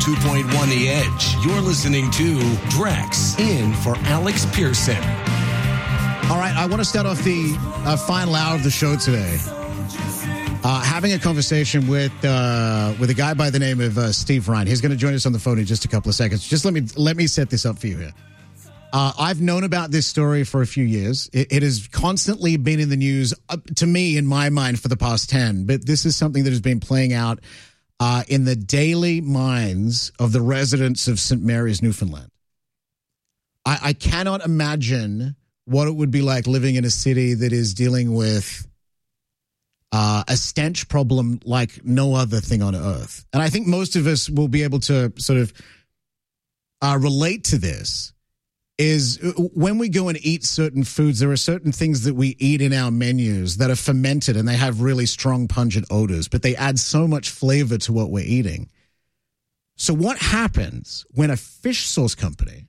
102.1 The Edge. You're listening to Drex in for Alex Pearson. All right, I want to start off the final hour of the show today. Having a conversation with a guy by the name of Steve Ryan. He's going to join us on the phone in just a couple of seconds. Just let me set this up for you here. I've known about this story for a few years. It has constantly been in the news, to me, in my mind, for the past 10. But this is something that has been playing out in the daily minds of the residents of St. Mary's, Newfoundland. I cannot imagine what it would be like living in a city that is dealing with a stench problem like no other thing on earth. And I think most of us will be able to sort of relate to this. Is when we go and eat certain foods, there are certain things that we eat in our menus that are fermented and they have really strong pungent odors, but they add so much flavor to what we're eating. So what happens when a fish sauce company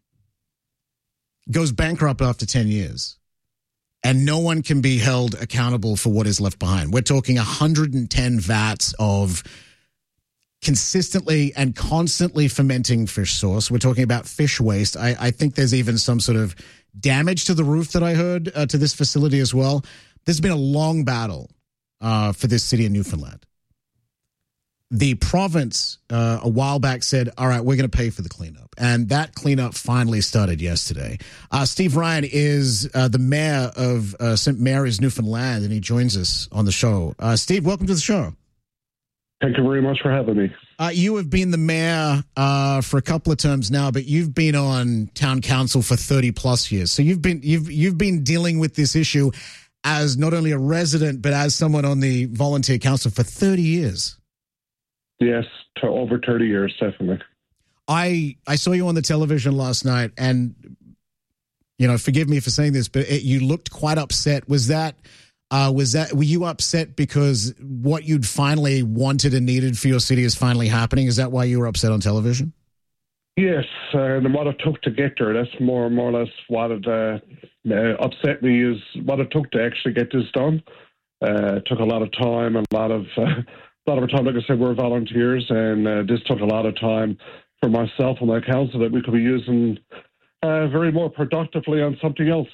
goes bankrupt after 10 years and no one can be held accountable for what is left behind? We're talking 110 vats of consistently and constantly fermenting fish sauce. We're talking about fish waste. I think there's even some sort of damage to the roof that I heard to this facility as well. There's been a long battle for this city of Newfoundland. The province a while back said, all right, we're going to pay for the cleanup. And that cleanup finally started yesterday. Steve Ryan is the mayor of St. Mary's, Newfoundland, and he joins us on the show. Steve, welcome to the show. Thank you very much for having me. You have been the mayor for a couple of terms now, but you've been on town council for 30 plus years. So you've been dealing with this issue as not only a resident, but as someone on the volunteer council for 30 years. Yes, over 30 years, definitely. I saw you on the television last night, and forgive me for saying this, but you looked quite upset. Were you upset because what you'd finally wanted and needed for your city is finally happening? Is that why you were upset on television? Yes, and what it took to get there. That's more or less what it upset me, is what it took to actually get this done. It took a lot of time, a lot of time. Like I said, we're volunteers, and this took a lot of time for myself and my council that we could be using very more productively on something else.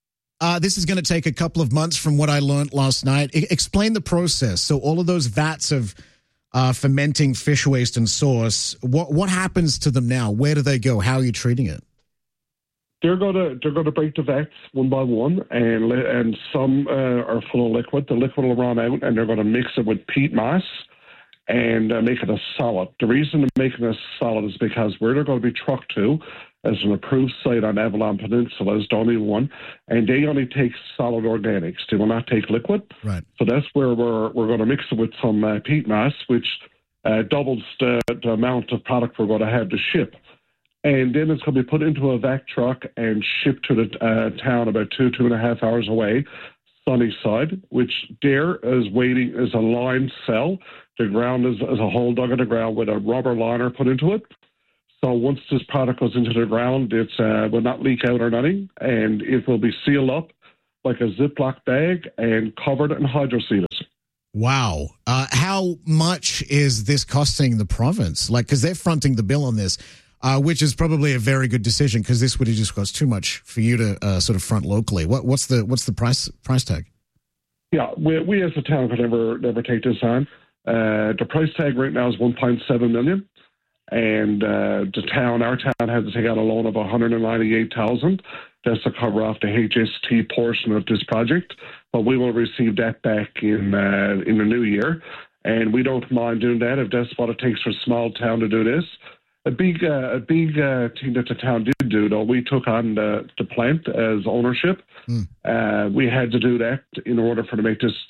This is going to take a couple of months from what I learned last night. Explain the process. So all of those vats of fermenting fish waste and sauce, what happens to them now? Where do they go? How are you treating it? They're going to break the vats one by one, and some are full of liquid. The liquid will run out, and they're going to mix it with peat moss and make it a solid. The reason they're making it solid is because where they're going to be trucked to as an approved site on Avalon Peninsula is the only one, and they only take solid organics. They will not take liquid. Right. So that's where we're going to mix it with some peat moss, which doubles the amount of product we're going to have to ship. And then it's going to be put into a vac truck and shipped to the town about 2.5 hours away, Sunnyside, which there is waiting as a lined cell. The ground is a hole dug in the ground with a rubber liner put into it. So once this product goes into the ground, it will not leak out or nothing, and it will be sealed up like a Ziploc bag and covered and hydrosealed. Wow. How much is this costing the province? Because they're fronting the bill on this, which is probably a very good decision, because this would have just cost too much for you to sort of front locally. What's the price tag? Yeah, we as a town could never take this on. The price tag right now is $1.7 million. And our town had to take out a loan of $198,000. That's to cover off the HST portion of this project. But we will receive that back in the new year. And we don't mind doing that if that's what it takes for a small town to do this. A big thing that the town did do, though, we took on the plant as ownership. We had to do that in order for to make this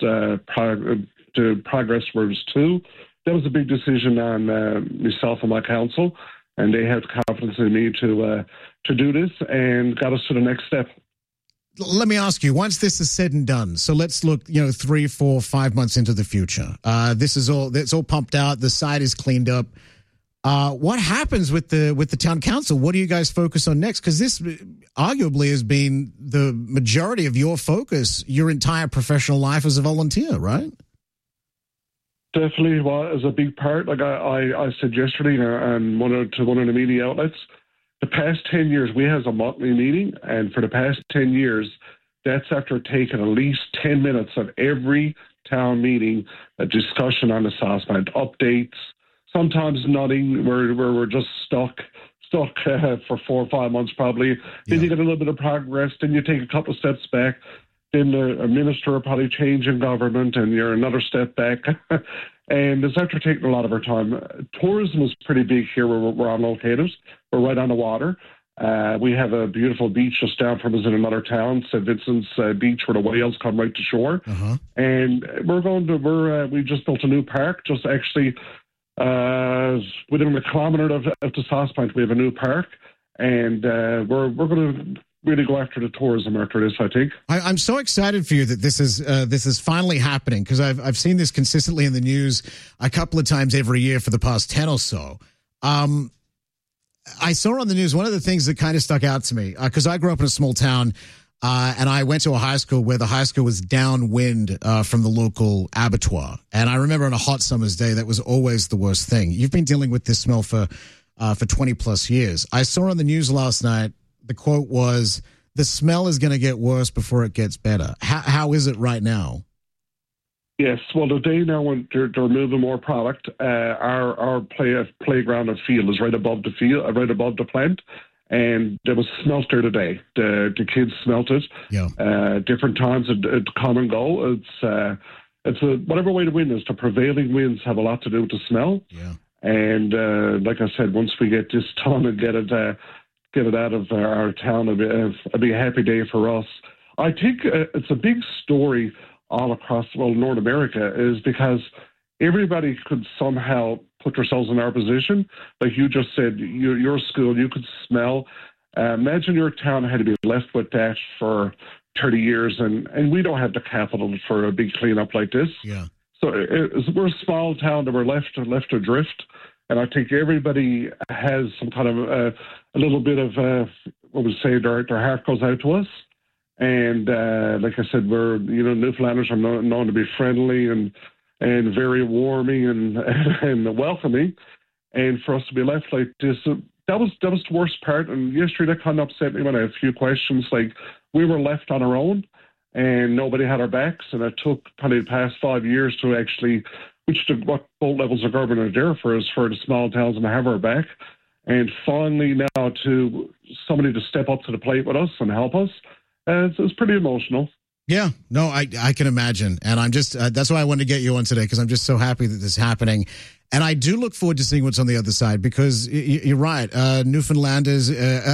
to progress towards 2. That was a big decision on myself and my council, and they had confidence in me to do this and got us to the next step. Let me ask you, once this is said and done, so let's look, 3, 4, 5 months into the future. It's all pumped out. The site is cleaned up. What happens with the town council? What do you guys focus on next? Because this arguably has been the majority of your focus, your entire professional life as a volunteer, right? Definitely was a big part. Like I said yesterday and to one of the media outlets, the past 10 years, we have a monthly meeting, and for the past 10 years, that's after taking at least 10 minutes of every town meeting, a discussion on the sauce plant, updates, sometimes nothing, where we're just stuck for 4 or 5 months probably. Yeah. Then you get a little bit of progress, then you take a couple of steps back, then a minister will probably change in government, and you're another step back. And it's after taking a lot of our time. Tourism is pretty big here where we're located. We're right on the water. We have a beautiful beach just down from us in another town, St. Vincent's Beach, where the whales come right to shore. Uh-huh. And we just built a new park, just actually within a kilometre of the sauce plant. We have a new park, and we're going to really go after the tourism after this, I think. I'm so excited for you that this is finally happening, because I've seen this consistently in the news a couple of times every year for the past 10 or so. I saw on the news, one of the things that kind of stuck out to me, because I grew up in a small town, and I went to a high school where the high school was downwind from the local abattoir. And I remember on a hot summer's day, that was always the worst thing. You've been dealing with this smell for 20 plus years. I saw on the news last night, the quote was, "The smell is going to get worse before it gets better." How is it right now? Yes, well, today now when they're moving more product, our playground and field is right above the field, right above the plant, and there was smelt there today. The kids smelt it. Yeah. Different times it come and go. It's whatever way the wind is. The prevailing winds have a lot to do with the smell. Yeah. And like I said, once we get this done and get it out of our town, it'll be a happy day for us. I think it's a big story all across, North America, is because everybody could somehow put themselves in our position. Like you just said, your school, you could smell. Imagine your town had to be left with that for 30 years, and we don't have the capital for a big cleanup like this. Yeah. So we're a small town that we're left adrift. And I think everybody has some kind of a little bit of, what we say, their heart goes out to us. And like I said, Newfoundlanders are known to be friendly and very warming and welcoming. And for us to be left like this, that was the worst part. And yesterday that kind of upset me when I had a few questions. Like, we were left on our own and nobody had our backs. And it took probably the past 5 years to actually, what boat levels of government are there for us, for the small towns, and have our back. And finally now to somebody to step up to the plate with us and help us, it's pretty emotional. Yeah, no, I can imagine. And I'm just, that's why I wanted to get you on today, because I'm just so happy that this is happening. And I do look forward to seeing what's on the other side, because you're right. Newfoundlanders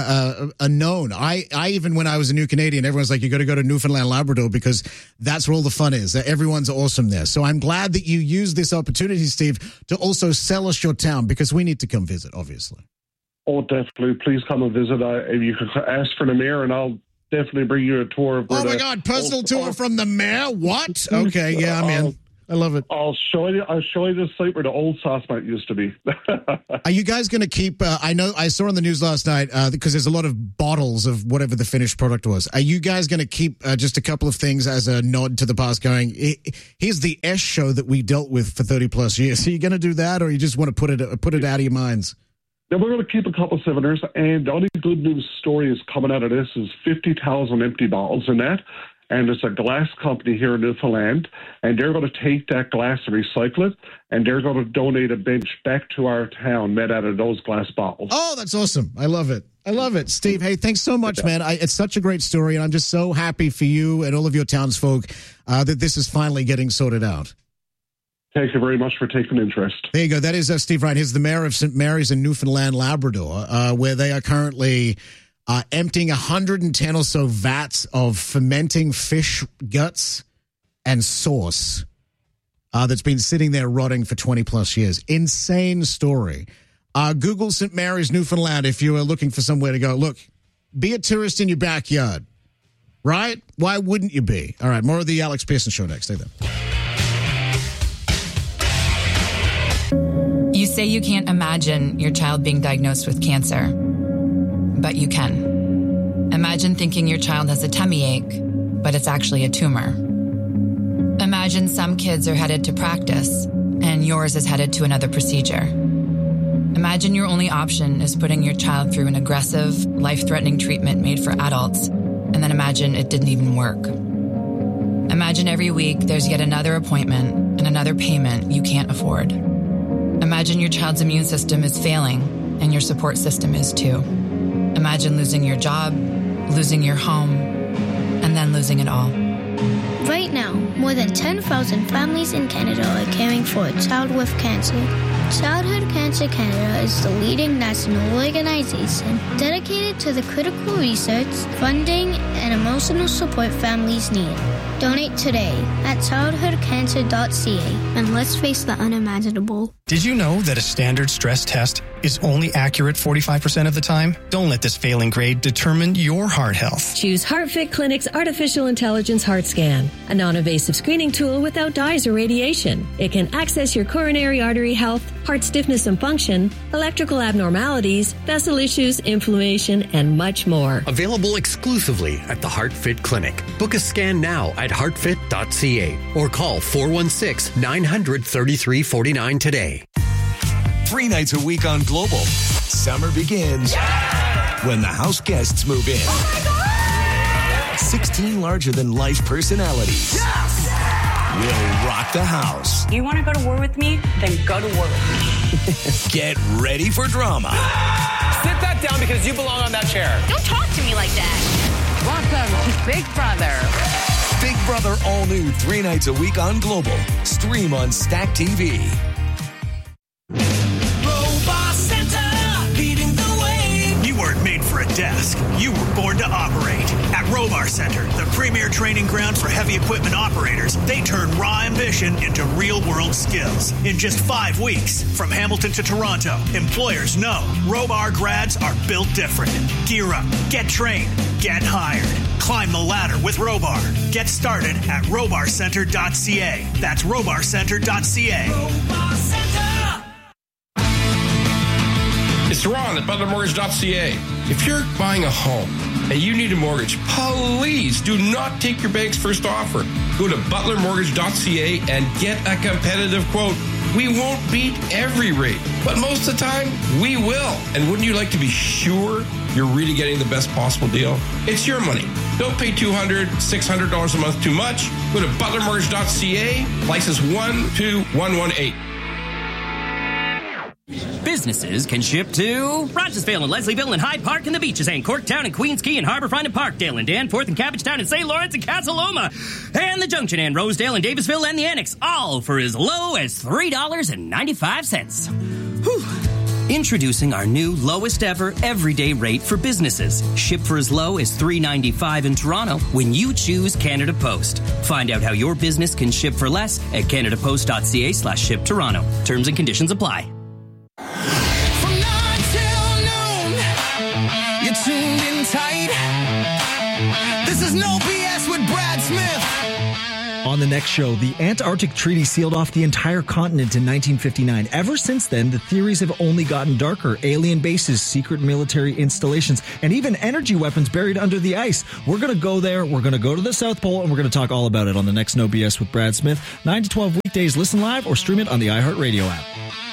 are known. I even, when I was a new Canadian, everyone's like, you got to go to Newfoundland, Labrador, because that's where all the fun is. Everyone's awesome there. So I'm glad that you used this opportunity, Steve, to also sell us your town, because we need to come visit, obviously. Oh, definitely. Please come and visit. You can ask for the mayor, and I'll definitely bring you a tour. Oh my God, personal tour from the mayor? What? Okay, yeah, I'm in. I love it. I'll show you the site where the old sauce plant used to be. Are you guys going to keep, I saw on the news last night, because there's a lot of bottles of whatever the finished product was. Are you guys going to keep just a couple of things as a nod to the past, going, here's the S show that we dealt with for 30 plus years? Are you going to do that, or you just want to put it out of your minds? Then we're going to keep a couple of souvenirs, and the only good news story is coming out of this is 50,000 empty bottles in that, and it's a glass company here in Newfoundland, and they're going to take that glass and recycle it, and they're going to donate a bench back to our town made out of those glass bottles. Oh, that's awesome. I love it. I love it. Steve, hey, thanks so much, man. It's such a great story, and I'm just so happy for you and all of your townsfolk that this is finally getting sorted out. Thank you very much for taking interest. There you go. That is Steve Ryan. He's the mayor of St. Mary's in Newfoundland, Labrador, where they are currently emptying 110 or so vats of fermenting fish guts and sauce that's been sitting there rotting for 20 plus years. Insane story. Google St. Mary's, Newfoundland, if you are looking for somewhere to go. Look, be a tourist in your backyard, right? Why wouldn't you be? All right, more of the Alex Pearson Show next. Stay there. You say you can't imagine your child being diagnosed with cancer, but you can. Imagine thinking your child has a tummy ache, but it's actually a tumor. Imagine some kids are headed to practice, and yours is headed to another procedure. Imagine your only option is putting your child through an aggressive, life-threatening treatment made for adults, and then imagine it didn't even work. Imagine every week there's yet another appointment and another payment you can't afford. Imagine your child's immune system is failing, and your support system is too. Imagine losing your job, losing your home, and then losing it all. Right now, more than 10,000 families in Canada are caring for a child with cancer. Childhood Cancer Canada is the leading national organization dedicated to the critical research, funding, and emotional support families need. Donate today at childhoodcancer.ca and let's face the unimaginable. Did you know that a standard stress test is only accurate 45% of the time? Don't let this failing grade determine your heart health. Choose HeartFit Clinic's Artificial Intelligence Heart Scan, a non-invasive screening tool without dyes or radiation. It can access your coronary artery health, heart stiffness and function, electrical abnormalities, vessel issues, inflammation, and much more. Available exclusively at the HeartFit Clinic. Book a scan now at heartfit.ca or call 416-900-3349 today. 3 nights a week on Global. Summer begins when the house guests move in. Oh my God! 16 larger-than-life personalities will rock the house. You want to go to war with me? Then go to war with me. Get ready for drama. Sit that down because you belong on that chair. Don't talk to me like that. Welcome to Big Brother. Big Brother all new 3 nights a week on Global. Stream on Stack TV. Made for a desk. You were born to operate. At Robar Center, the premier training ground for heavy equipment operators, they turn raw ambition into real-world skills. In just 5 weeks, from Hamilton to Toronto, employers know Robar grads are built different. Gear up, get trained, get hired. Climb the ladder with Robar. Get started at robarcenter.ca. That's robarcenter.ca. Robar Center. It's Ron at ButlerMortgage.ca. If you're buying a home and you need a mortgage, please do not take your bank's first offer. Go to ButlerMortgage.ca and get a competitive quote. We won't beat every rate, but most of the time, we will. And wouldn't you like to be sure you're really getting the best possible deal? It's your money. Don't pay $200, $600 a month too much. Go to ButlerMortgage.ca, license 12118. Businesses can ship to Rochesville and Leslieville and Hyde Park and the Beaches and Corktown and Queens Quay and Harbourfront and Parkdale and Danforth and Cabbagetown and St. Lawrence and Casaloma and the Junction and Rosedale and Davisville and the Annex, all for as low as $3.95. Whew. Introducing our new lowest ever everyday rate for businesses. Ship for as low as $3.95 in Toronto when you choose Canada Post. Find out how your business can ship for less at canadapost.ca/ship Toronto. Terms and conditions apply. From 9 till noon, you're tuned in tight. This is No BS with Brad Smith. On the next show, the Antarctic Treaty sealed off the entire continent in 1959. Ever since then, the theories have only gotten darker. Alien bases, secret military installations, and even energy weapons buried under the ice. We're going to go there. We're going to go to the South Pole, and we're going to talk all about it on the next No BS with Brad Smith. 9 to 12 weekdays. Listen live or stream it on the iHeartRadio app.